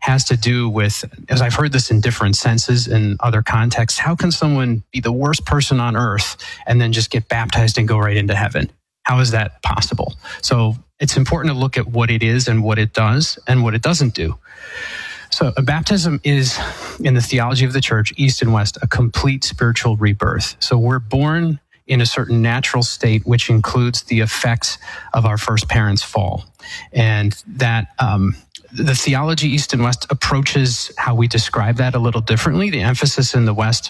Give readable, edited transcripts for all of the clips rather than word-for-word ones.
has to do with, as I've heard this in different senses in other contexts, how can someone be the worst person on earth and then just get baptized and go right into heaven? How is that possible? So it's important to look at what it is and what it does and what it doesn't do. So a baptism is, in the theology of the church, East and West, a complete spiritual rebirth. So we're born in a certain natural state, which includes the effects of our first parents' fall. And that the theology, East and West, approaches how we describe that a little differently. The emphasis in the West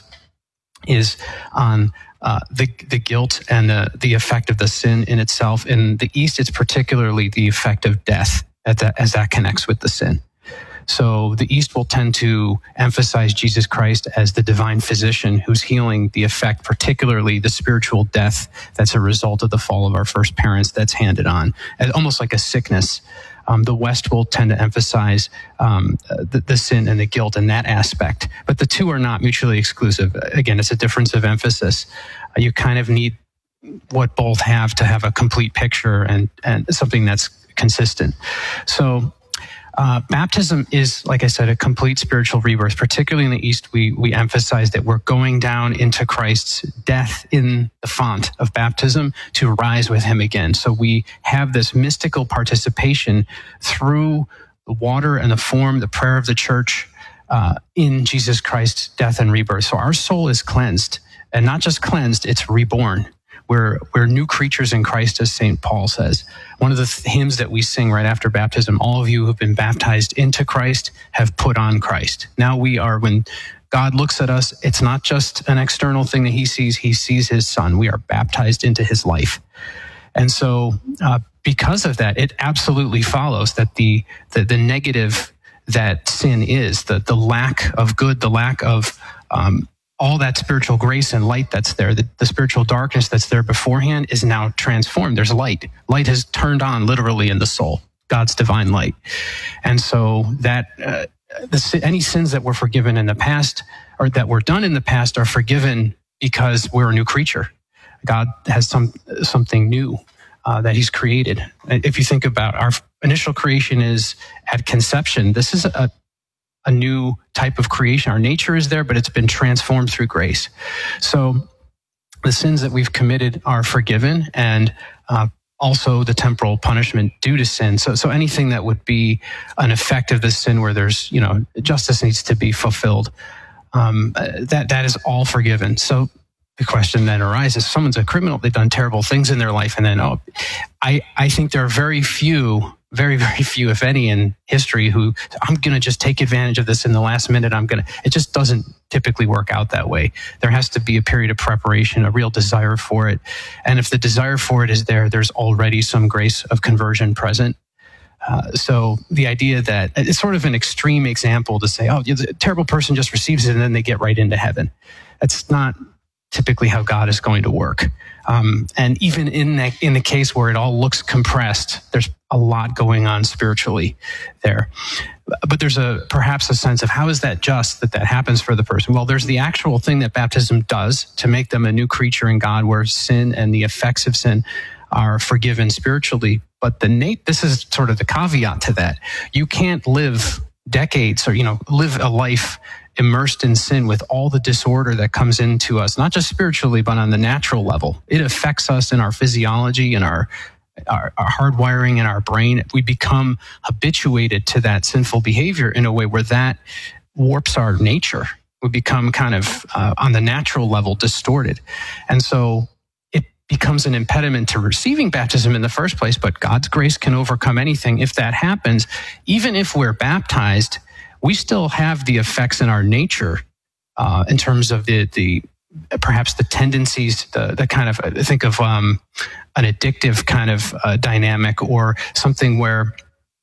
is on the guilt and the effect of the sin in itself. In the East, it's particularly the effect of death as that connects with the sin. So the East will tend to emphasize Jesus Christ as the divine physician who's healing the effect, particularly the spiritual death that's a result of the fall of our first parents that's handed on, almost like a sickness. The West will tend to emphasize the sin and the guilt in that aspect. But the two are not mutually exclusive. Again, it's a difference of emphasis. You kind of need what both have to have a complete picture and something that's consistent. So baptism is, like I said, a complete spiritual rebirth. Particularly in the East, we emphasize that we're going down into Christ's death in the font of baptism to rise with him again. So we have this mystical participation through the water and the form, the prayer of the church in Jesus Christ's death and rebirth. So our soul is cleansed, and not just cleansed, it's reborn. We're new creatures in Christ, as St. Paul says. One of the hymns that we sing right after baptism, all of you who have been baptized into Christ have put on Christ. Now we are, when God looks at us, it's not just an external thing that he sees his son. We are baptized into his life. And so because of that, it absolutely follows that the negative that sin is, the lack of good, the lack of all that spiritual grace and light that's there, the spiritual darkness that's there beforehand is now transformed. There's light. Light has turned on literally in the soul, God's divine light. And so that any sins that were forgiven in the past or that were done in the past are forgiven because we're a new creature. God has something new that he's created. If you think about our initial creation is at conception, this is a new type of creation. Our nature is there, but it's been transformed through grace. So the sins that we've committed are forgiven, and also the temporal punishment due to sin. So anything that would be an effect of this sin where there's, justice needs to be fulfilled, that is all forgiven. So the question then arises, someone's a criminal, they've done terrible things in their life, and then, I think there are very few, if any, in history who I'm going to just take advantage of this in the last minute. It just doesn't typically work out that way. There has to be a period of preparation, a real desire for it. And if the desire for it is there, there's already some grace of conversion present. So the idea that it's sort of an extreme example to say, the terrible person just receives it and then they get right into heaven. That's not typically how God is going to work. And even in the case where it all looks compressed, there's a lot going on spiritually there. But there's perhaps a sense of how is that just that happens for the person? Well, there's the actual thing that baptism does to make them a new creature in God, where sin and the effects of sin are forgiven spiritually. But this is sort of the caveat to that. You can't live decades or, live a life immersed in sin with all the disorder that comes into us, not just spiritually, but on the natural level. It affects us in our physiology and our hardwiring in our brain. We become habituated to that sinful behavior in a way where that warps our nature. We become kind of, on the natural level, distorted. And so it becomes an impediment to receiving baptism in the first place, but God's grace can overcome anything. If that happens, even if we're baptized, we still have the effects in our nature in terms of the perhaps the tendencies, the kind of, think of an addictive kind of dynamic, or something where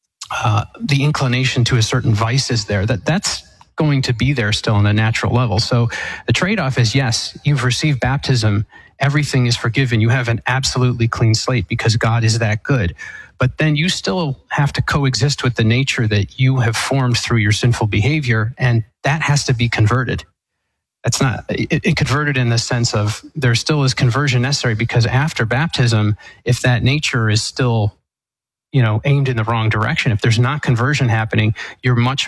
the inclination to a certain vice is there, that's going to be there still on a natural level. So the trade-off is, yes, you've received baptism, everything is forgiven, you have an absolutely clean slate because God is that good. But then you still have to coexist with the nature that you have formed through your sinful behavior, and that has to be converted. That's not it converted in the sense of there still is conversion necessary, because after baptism, if that nature is still, aimed in the wrong direction, if there's not conversion happening, you're much